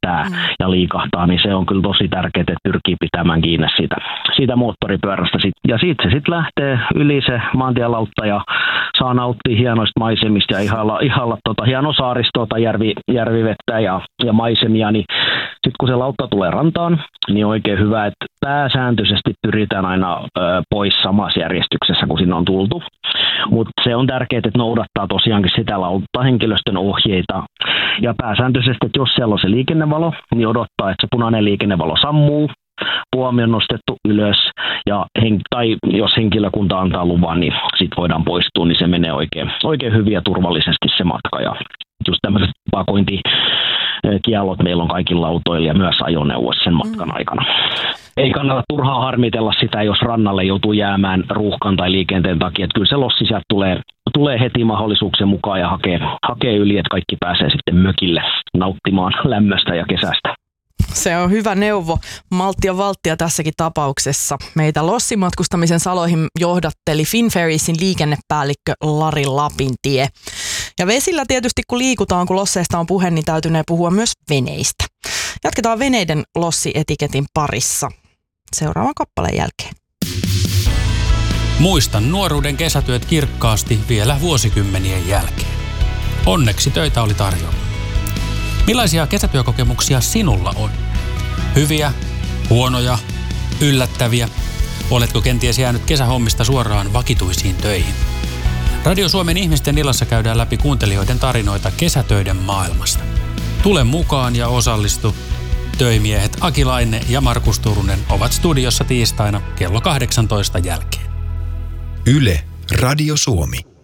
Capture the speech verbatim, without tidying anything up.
lentää mm. ja liikahtaa, niin se on kyllä tosi tärkeää, että pyrkii pitämään kiinni siitä, siitä moottoripyörästä. Ja siitä se sitten lähtee yli se maantielautta ja saa nauttia hienoista maisemista ja ihalla, ihalla tota, hienoa saaristoa tai järvi, järvivettä ja, ja maisemia, niin sitten kun se lautta tulee rantaan, niin on oikein hyvä, että pääsääntöisesti pyritään aina ö, pois samassa järjestyksessä, kun sinne on tultu. Mutta se on tärkeää, että noudattaa tosiaankin sitä lauttahenkilöstön ohjeita. Ja pääsääntöisesti, että jos siellä on se liikennevalo, niin odottaa, että se punainen liikennevalo sammuu, puomi on nostettu ylös, ja hen, tai jos henkilökunta antaa luvan, niin sitten voidaan poistua, niin se menee oikein, oikein hyvin ja turvallisesti se matka. Ja just tämmöiset pakointikiellot meillä on kaikilla autoilla ja myös ajoneuvoissa sen matkan aikana. Ei kannata turhaa harmitella sitä, jos rannalle joutuu jäämään ruuhkan tai liikenteen takia. Että kyllä se lossi sieltä tulee, tulee heti mahdollisuuksien mukaan ja hakee, hakee yli, että kaikki pääsee sitten mökille nauttimaan lämmöstä ja kesästä. Se on hyvä neuvo. Malttia valttia tässäkin tapauksessa. Meitä lossimatkustamisen saloihin johdatteli Finferriesin liikennepäällikkö Lari Lapintie. Ja vesillä tietysti kun liikutaan, kun losseista on puhe, niin täytynee puhua myös veneistä. Jatketaan veneiden lossietiketin parissa seuraavan kappaleen jälkeen. Muistan nuoruuden kesätyöt kirkkaasti vielä vuosikymmenien jälkeen. Onneksi töitä oli tarjolla. Millaisia kesätyökokemuksia sinulla on? Hyviä, huonoja, yllättäviä? Oletko kenties jäänyt kesähommista suoraan vakituisiin töihin? Radio Suomen ihmisten illassa käydään läpi kuuntelijoiden tarinoita kesätöiden maailmasta. Tule mukaan ja osallistu. Töimiehet Aki Laine ja Markus Turunen ovat studiossa tiistaina kello kahdeksantoista jälkeen. Yle Radio Suomi.